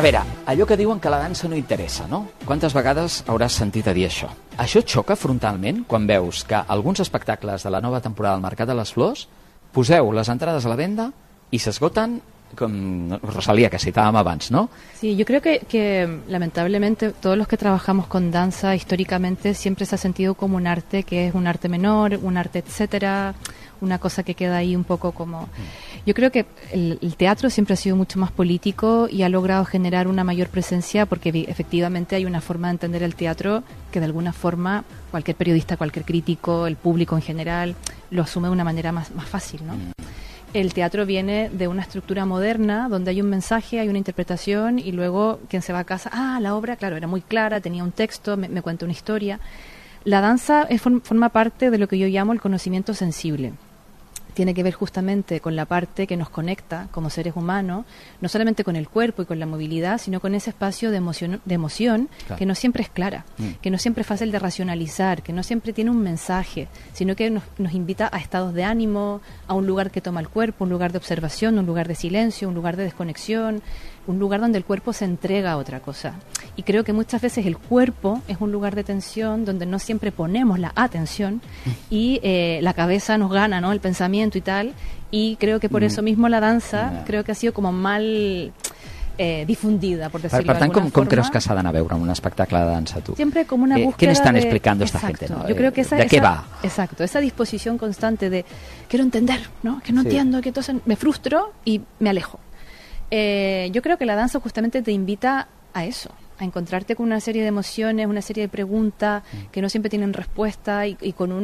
veure, allò que diuen que la dansa no interessa, no? Quantes vegades hauràs sentit a dir això? Això et xoca frontalment quan veus que alguns espectacles de la nova temporada del Mercat de les Flors poseu les entrades a la venda i s'esgoten con Rosalía, que citábamos antes, ¿no? Sí, yo creo que lamentablemente todos los que trabajamos con danza históricamente siempre se ha sentido como un arte que es un arte menor, un arte etcétera, una cosa que queda ahí un poco como... Yo creo que el teatro siempre ha sido mucho más político y ha logrado generar una mayor presencia porque efectivamente hay una forma de entender el teatro que de alguna forma cualquier periodista, cualquier crítico, el público en general lo asume de una manera más fácil, ¿no? El teatro viene de una estructura moderna donde hay un mensaje, hay una interpretación y luego quien se va a casa, la obra, claro, era muy clara, tenía un texto, me cuenta una historia. La danza forma parte de lo que yo llamo el conocimiento sensible. Tiene que ver justamente con la parte que nos conecta como seres humanos, no solamente con el cuerpo y con la movilidad, sino con ese espacio de emoción claro, que no siempre es clara, que no siempre es fácil de racionalizar, que no siempre tiene un mensaje, sino que nos invita a estados de ánimo, a un lugar que toma el cuerpo, un lugar de observación, un lugar de silencio, un lugar de desconexión, un lugar donde el cuerpo se entrega a otra cosa. Y creo que muchas veces el cuerpo es un lugar de tensión donde no siempre ponemos la atención y la cabeza nos gana, ¿no? El pensamiento y tal. Y creo que por eso mismo la danza creo que ha sido como mal difundida, por decirlo per tant, de alguna com forma. creus que s'ha d'anar a veure un espectacle de dansa, tu? Siempre como una búsqueda ¿Qué le están de... explicando esta Exacto. gente? ¿No? Yo creo que ¿De qué va? Exacto, esa disposición constante de quiero entender, ¿no? Que no entiendo, que entonces me frustro y me alejo. Yo creo que la danza justamente te invita a eso, a encontrarte con una serie de emociones, una serie de preguntas que no siempre tienen respuesta y con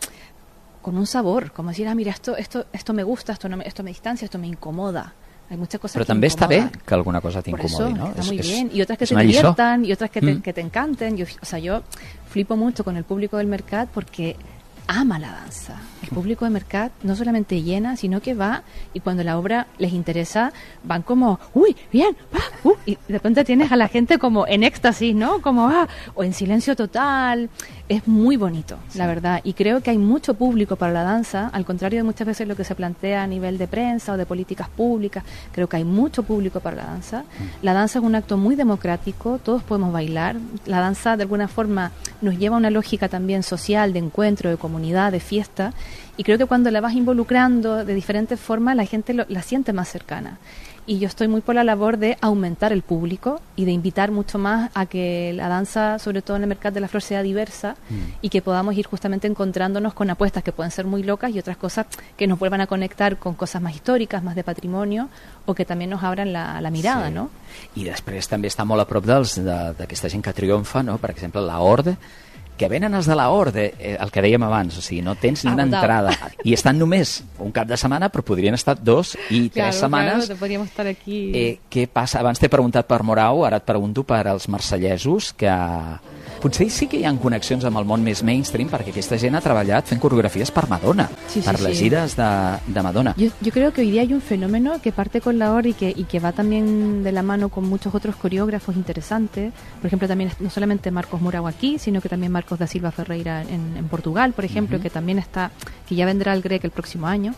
un sabor, como decir, mira, esto me gusta, esto me distancia, esto me incomoda. Hay muchas cosas Però que també incomodan. està bé que alguna cosa t'incomodi, no? Está muy bien. Y otras que te una lliçó. diviertan, y otras que te encanten. Yo flipo mucho con el público del Mercat porque ama la danza. El público de Mercat no solamente llena, sino que va y cuando la obra les interesa van como, uy, bien, y de repente tienes a la gente como en éxtasis, ¿no? Como, o en silencio total. Es muy bonito, la verdad. Y creo que hay mucho público para la danza, al contrario de muchas veces lo que se plantea a nivel de prensa o de políticas públicas. Creo que hay mucho público para la danza. La danza es un acto muy democrático, todos podemos bailar. La danza de alguna forma nos lleva a una lógica también social, de encuentro, de comunidad, de fiesta. Y creo que cuando la vas involucrando de diferentes formas, la gente la siente más cercana. Y yo estoy muy por la labor de aumentar el público y de invitar mucho más a que la danza, sobre todo en el Mercat de la Flor, sea diversa y que podamos ir justamente encontrándonos con apuestas que pueden ser muy locas y otras cosas que nos vuelvan a conectar con cosas más históricas, más de patrimonio o que también nos abran la mirada, no? I després també està molt a prop d'aquesta gent que triomfa, no? Per exemple, la Horde, que venen els de la Horde, el que dèiem abans, o sigui, no tens ni una entrada, i estan només un cap de setmana, però podrien estar 2 i 3 setmanes. Claro, podríamos estar aquí. Què passa? Abans t'he preguntat per Morau, ara et pregunto per als marsellesos, que potser sí que hi ha connexions amb el món més mainstream, perquè aquesta gent ha treballat fent coreografies per Madonna, per les gires de Madonna. Yo creo que hoy día hay un fenómeno que parte con la Horde y que va también de la mano con muchos otros coreógrafos interesantes. Por ejemplo, también no solamente Marcos Morau aquí, sino que también Marcos da Silva Ferreira en Portugal, por ejemplo, que también que ya vendrá al Grec el próximo año.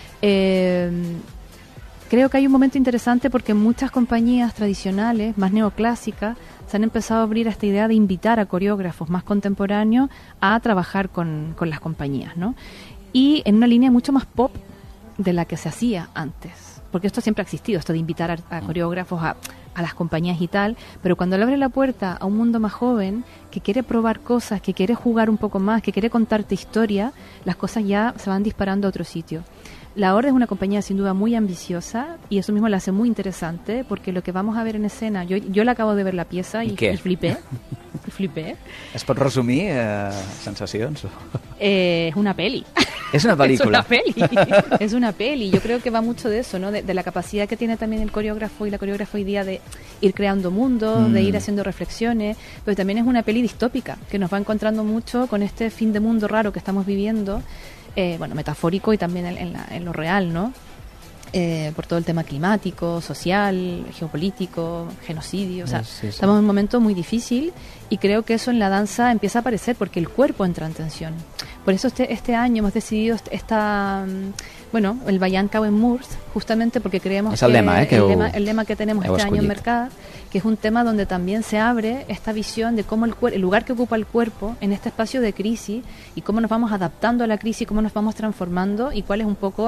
Creo que hay un momento interesante porque muchas compañías tradicionales, más neoclásicas, se han empezado a abrir a esta idea de invitar a coreógrafos más contemporáneos a trabajar con las compañías, ¿no? Y en una línea mucho más pop de la que se hacía antes. Porque esto siempre ha existido, esto de invitar a coreógrafos a las compañías y tal, pero cuando le abre la puerta a un mundo más joven, que quiere probar cosas, que quiere jugar un poco más, que quiere contarte historia, las cosas ya se van disparando a otro sitio. La Horde es una compañía sin duda muy ambiciosa y eso mismo la hace muy interesante porque lo que vamos a ver en escena, yo la acabo de ver la pieza y flipé. Flipé. Es pot resumir sensacions? Es una peli. Es una película. Es una peli. Yo creo que va mucho de eso, ¿no? De la capacidad que tiene también el coreógrafo y la coreógrafa hoy día de ir creando mundos, de ir haciendo reflexiones, pero también es una peli distópica que nos va encontrando mucho con este fin de mundo raro que estamos viviendo, metafórico y también en lo real, ¿no? Por todo el tema climático, social, geopolítico, genocidio, estamos en un momento muy difícil y creo que eso en la danza empieza a aparecer porque el cuerpo entra en tensión. Por eso este año hemos decidido bueno, el Bayán Cauen Murs, justamente porque creemos es el lema, el lema que tenemos este año en Mercat, que es un tema donde también se abre esta visión de cómo el lugar que ocupa el cuerpo en este espacio de crisis y cómo nos vamos adaptando a la crisis, cómo nos vamos transformando y cuál es un poco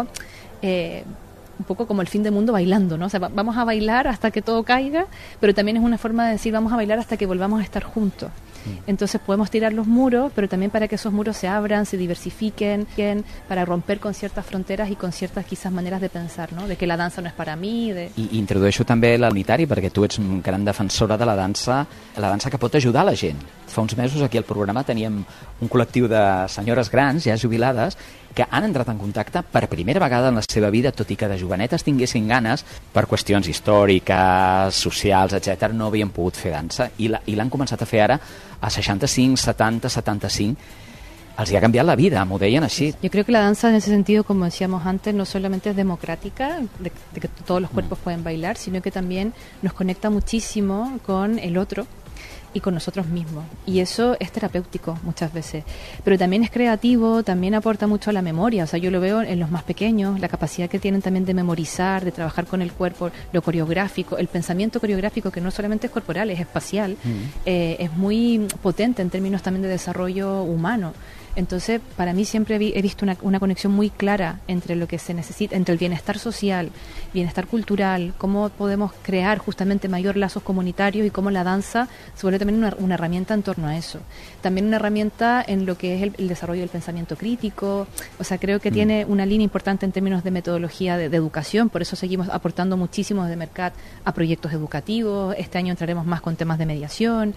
como el fin del mundo bailando, ¿no? O sea, vamos a bailar hasta que todo caiga, pero también es una forma de decir vamos a bailar hasta que volvamos a estar juntos. Entonces podemos tirar los muros, pero también para que esos muros se abran, se diversifiquen, para romper con ciertas fronteras y con ciertas quizás maneres de pensar, ¿no? De que la dansa no és per a mi. I introdueixo també l'unitari, perquè tu ets una gran defensora de la dansa que pot ajudar la gent. Fa uns mesos aquí al programa teníem un col·lectiu de senyores grans, ja jubilades, que han entrat en contacte per primera vegada en la seva vida, tot i que de jovenetes tinguessin ganes, per qüestions històriques, socials, etc, no havien pogut fer dansa, i l'han començat a fer ara a 65, 70, 75. Els ha cambiat la vida, m'ho deien així. Yo creo que la danza en ese sentido, como decíamos antes, no solamente es democrática, de que todos los cuerpos pueden bailar, sino que también nos conecta muchísimo con el otro y con nosotros mismos. Y eso es terapéutico muchas veces. Pero también es creativo, también aporta mucho a la memoria. O sea, yo lo veo en los más pequeños, la capacidad que tienen también de memorizar, de trabajar con el cuerpo, lo coreográfico, el pensamiento coreográfico, que no solamente es corporal, es espacial, es muy potente en términos también de desarrollo humano. Entonces, para mí siempre he visto una conexión muy clara entre lo que se necesita, entre el bienestar social, bienestar cultural, cómo podemos crear justamente mayor lazos comunitarios y cómo la danza se vuelve también una herramienta en torno a eso. También una herramienta en lo que es el desarrollo del pensamiento crítico. O sea, creo que tiene una línea importante en términos de metodología de educación, por eso seguimos aportando muchísimo desde Mercat a proyectos educativos. Este año entraremos más con temas de mediación,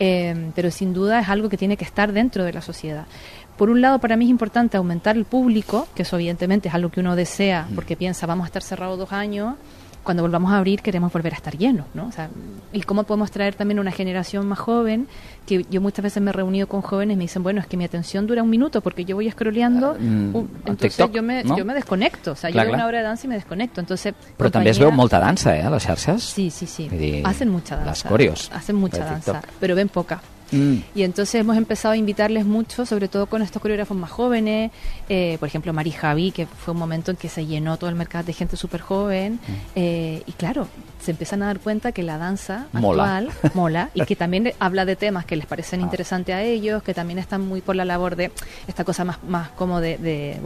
pero sin duda es algo que tiene que estar dentro de la sociedad. Por un lado, para mí es importante aumentar el público, que eso evidentemente es algo que uno desea, porque piensa, vamos a estar cerrados 2 años, cuando volvamos a abrir queremos volver a estar llenos, ¿no? O sea, y cómo podemos traer también una generación más joven, que yo muchas veces me he reunido con jóvenes y me dicen, bueno, es que mi atención dura 1 minuto porque yo voy scrolleando, entonces TikTok, yo me desconecto, o sea, yo veo una hora de danza y me desconecto, entonces... Però també es veu molta dansa, a les xarxes? Sí. Hacen mucha danza. Las coreos. Hacen mucha danza, pero ven poca. Y entonces hemos empezado a invitarles mucho, sobre todo con estos coreógrafos más jóvenes, por ejemplo Mari Javi, que fue un momento en que se llenó todo el mercado de gente súper joven, y claro, se empiezan a dar cuenta que la danza actual mola y que también habla de temas que les parecen interesantes a ellos, que también están muy por la labor de esta cosa más como de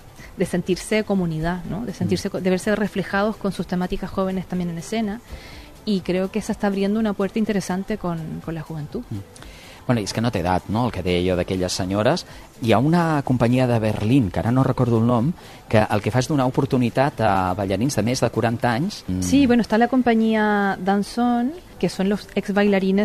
sentirse comunidad, ¿no? De verse reflejados con sus temáticas jóvenes también en escena, y creo que se está abriendo una puerta interesante con la juventud. Bueno, i és que no té edat, no?, el que deia jo d'aquelles senyores. Hi ha una companyia de Berlín, que ara no recordo el nom, que el que fa és donar oportunitat a ballarins de més de 40 anys. Sí, bueno, está la compañía Danzón, que son los ex bailarines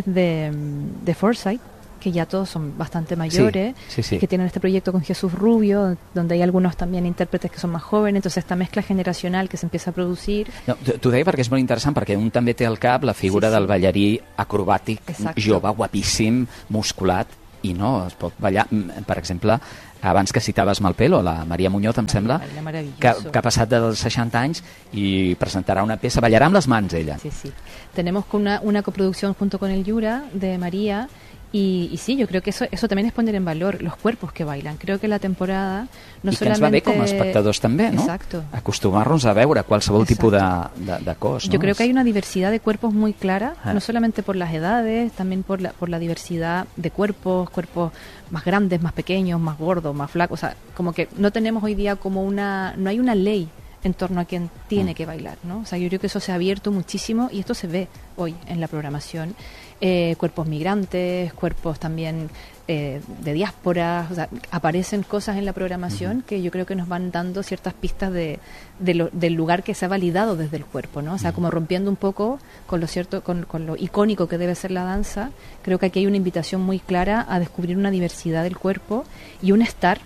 de Forsyth, que ya todos son bastante mayores, sí. que tienen este proyecto con Jesús Rubio, donde hay algunos también intérpretes que son más jóvenes, entonces esta mezcla generacional que se empieza a producir. No, t'ho deia perquè és molt interessant, perquè un també té al cap la figura del ballarí acrobàtic, jove, guapíssim, musculat, i no, es pot ballar, per exemple, abans que citaves Malpelo, la Maria Muñoz, em sembla, que ha passat dels 60 anys i presentarà una peça, ballarà amb les mans ella. Sí. Tenemos una coproducción junto con el Yura de María. Y sí, yo creo que eso también es poner en valor los cuerpos que bailan. Creo que la temporada no solamente... I que ens va bé com a espectadors també, no? Exacto. Acostumar-nos a veure qualsevol tipus de cos, ¿no? Yo creo que hay una diversidad de cuerpos muy clara, no solamente por las edades, también por la diversidad de cuerpos más grandes, más pequeños, más gordos, más flacos. O sea, como que no tenemos hoy día no hay una ley en torno a quien tiene que bailar, ¿no? O sea, yo creo que eso se ha abierto muchísimo y esto se ve hoy en la programación. Cuerpos migrantes, cuerpos también de diáspora, o sea, aparecen cosas en la programación que yo creo que nos van dando ciertas pistas del lugar que se ha validado desde el cuerpo, ¿no? O sea, como rompiendo un poco con lo cierto, con lo icónico que debe ser la danza. Creo que aquí hay una invitación muy clara a descubrir una diversidad del cuerpo y un estar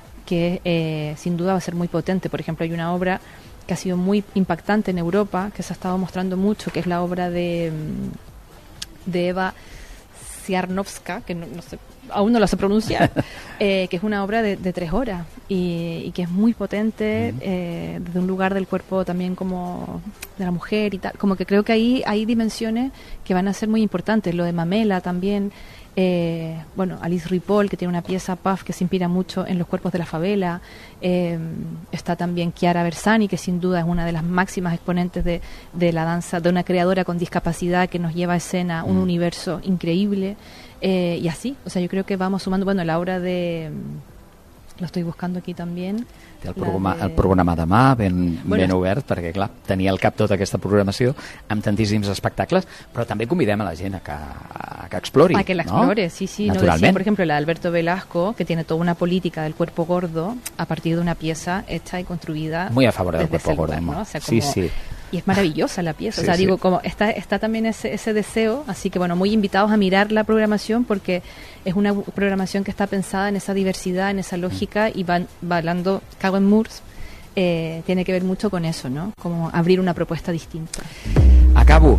que sin duda va a ser muy potente. Por ejemplo, hay una obra que ha sido muy impactante en Europa, que se ha estado mostrando mucho, que es la obra de Eva Siarnowska, que no sé aún no lo sé pronunciar, que es una obra de 3 horas y que es muy potente desde un lugar del cuerpo también como de la mujer y tal. Como que creo que ahí hay dimensiones que van a ser muy importantes. Lo de Mamela también. Alice Ripoll, que tiene una pieza Puff que se inspira mucho en los cuerpos de la favela. Está también Chiara Bersani, que sin duda es una de las máximas exponentes de la danza, de una creadora con discapacidad que nos lleva a escena un universo increíble. Y así, o sea, yo creo que vamos sumando, la obra de... Lo estoy buscando aquí también. El programa demà ben obert, perquè clar, tenia al cap tota aquesta programació amb tantíssims espectacles, però també convidem a la gent a que explori. A que la explore, ¿no? Sí. Naturalmente. No decía, por ejemplo, la de Alberto Velasco, que tiene toda una política del cuerpo gordo a partir de una pieza hecha y construida muy a favor del cuerpo gordo, lugar, ¿no? O sea, como, sí. Y es maravillosa la pieza, digo, como está también ese deseo, así que muy invitados a mirar la programación, porque es una programación que está pensada en esa diversidad, en esa lógica, y van bailando Cowan Moores, tiene que ver mucho con eso, ¿no? Como abrir una propuesta distinta. Acabo.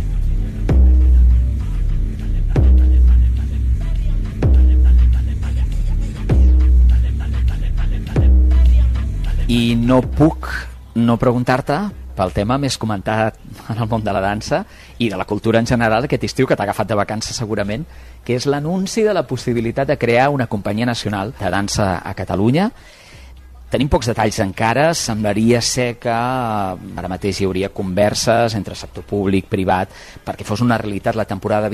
I no puc no preguntar-te pel tema més comentat en el món de la dansa i de la cultura en general aquest estiu, que t'ha agafat de vacances segurament, que és l'anunci de la possibilitat de crear una companyia nacional de dansa a Catalunya. Tenim pocs detalls encara, semblaria ser que ara mateix hi hauria converses entre sector públic, privat, perquè fos una realitat la temporada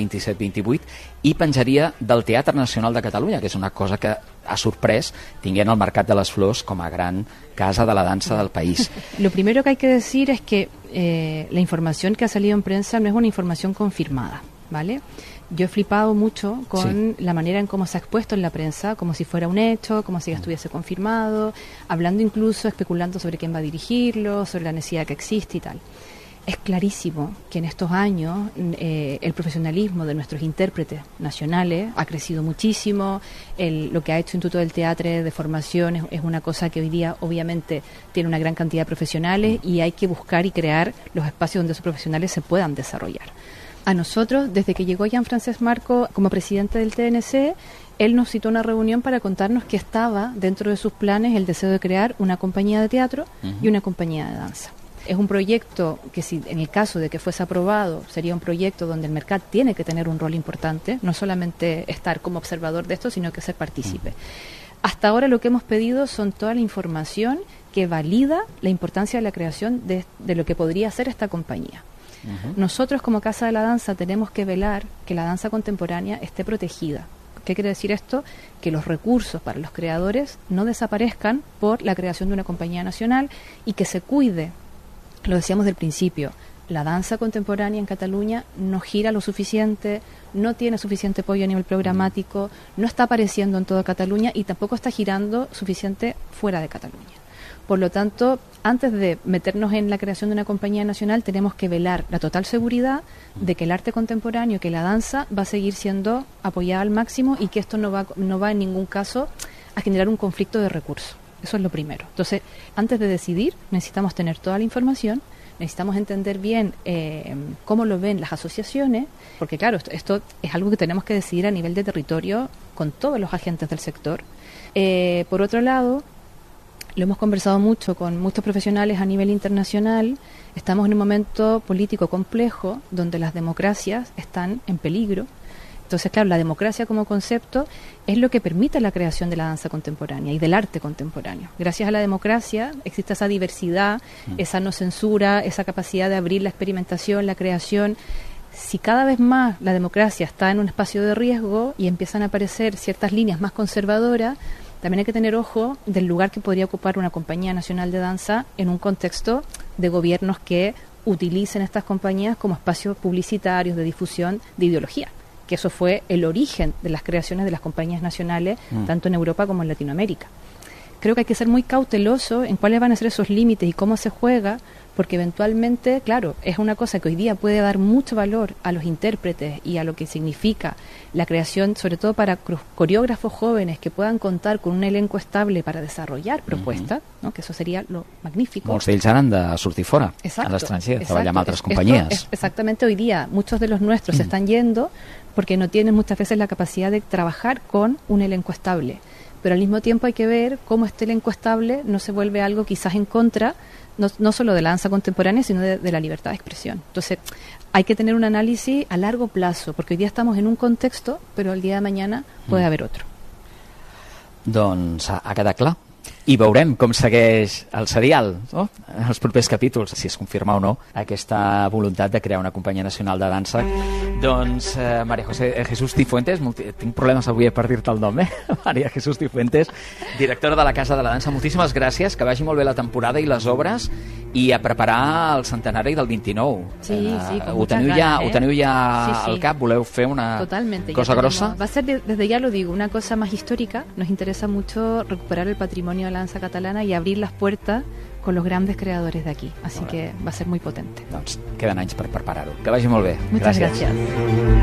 27-28 i penjaria del Teatre Nacional de Catalunya, que és una cosa que ha sorprès tinguent el Mercat de les Flors com a gran casa de la dansa del país. Lo primero que hay que decir es que la información que ha salido en prensa no es una información confirmada, ¿vale? Yo he flipado mucho con la manera en cómo se ha expuesto en la prensa, como si fuera un hecho, como si ya estuviese confirmado, hablando incluso, especulando sobre quién va a dirigirlo, sobre la necesidad que existe y tal. Es clarísimo que en estos años el profesionalismo de nuestros intérpretes nacionales ha crecido muchísimo. Lo que ha hecho Instituto del Teatro de formación es una cosa que hoy día obviamente tiene una gran cantidad de profesionales y hay que buscar y crear los espacios donde esos profesionales se puedan desarrollar. A nosotros, desde que llegó Jean-Francesc Marco como presidente del TNC, él nos citó una reunión para contarnos que estaba dentro de sus planes el deseo de crear una compañía de teatro y una compañía de danza. Es un proyecto que, si en el caso de que fuese aprobado, sería un proyecto donde el mercado tiene que tener un rol importante, no solamente estar como observador de esto, sino que ser partícipe. Hasta ahora lo que hemos pedido son toda la información que valida la importancia de la creación de lo que podría ser esta compañía. Nosotros como Casa de la Danza tenemos que velar que la danza contemporánea esté protegida. ¿Qué quiere decir esto? Que los recursos para los creadores no desaparezcan por la creación de una compañía nacional y que se cuide, lo decíamos del principio, la danza contemporánea en Cataluña no gira lo suficiente, no tiene suficiente apoyo a nivel programático, no está apareciendo en toda Cataluña y tampoco está girando suficiente fuera de Cataluña. Por lo tanto, antes de meternos en la creación de una compañía nacional, tenemos que velar la total seguridad de que el arte contemporáneo, que la danza, va a seguir siendo apoyada al máximo y que esto no va en ningún caso a generar un conflicto de recursos. Eso es lo primero. Entonces, antes de decidir, necesitamos tener toda la información, necesitamos entender bien cómo lo ven las asociaciones, porque claro, esto es algo que tenemos que decidir a nivel de territorio con todos los agentes del sector. Por otro lado, lo hemos conversado mucho con muchos profesionales a nivel internacional. Estamos en un momento político complejo donde las democracias están en peligro. Entonces, claro, la democracia como concepto es lo que permite la creación de la danza contemporánea y del arte contemporáneo. Gracias a la democracia existe esa diversidad, esa no censura, esa capacidad de abrir la experimentación, la creación. Si cada vez más la democracia está en un espacio de riesgo y empiezan a aparecer ciertas líneas más conservadoras, también hay que tener ojo del lugar que podría ocupar una compañía nacional de danza en un contexto de gobiernos que utilicen estas compañías como espacios publicitarios de difusión de ideología, que eso fue el origen de las creaciones de las compañías nacionales, tanto en Europa como en Latinoamérica. creo que hay que ser muy cauteloso en cuáles van a ser esos límites y cómo se juega, porque eventualmente, claro, es una cosa que hoy día puede dar mucho valor a los intérpretes y a lo que significa la creación, sobre todo para coreógrafos jóvenes que puedan contar con un elenco estable para desarrollar propuestas, ¿no? Que eso sería lo magnífico. Molts d'ells han de sortir fora, a l'estranger, treballar amb altres companyies. Exactamente, hoy día muchos de los nuestros se están yendo porque no tienen muchas veces la capacidad de trabajar con un elenco estable. Pero al mismo tiempo hay que ver cómo este elenco estable no se vuelve algo quizás en contra, no solo de la danza contemporánea, sino de la libertad de expresión. Entonces, hay que tener un análisis a largo plazo, porque hoy día estamos en un contexto, pero el día de mañana puede haver otro. Doncs ha quedat clar. I veurem com segueix el serial, no? En els propers capítols, si es confirma o no aquesta voluntat de crear una companyia nacional de dansa. Doncs María José Jesús Cifuentes, tinc problemes avui per dir-te el nom, María Jesús Cifuentes, directora de la Casa de la Dansa, moltíssimes gràcies, que vagi molt bé la temporada i les obres, i a preparar el centenari del 29. Sí, ho teniu ja al cap, voleu fer una Totalmente, cosa grossa? Va a ser, desde ya lo digo, una cosa más histórica. Nos interesa mucho recuperar el patrimonio de la danza catalana y abrir las puertas con los grandes creadores de aquí. Así que va a ser muy potente. Doncs queden anys per preparar-ho. Que vagi molt bé. Muchas gracias.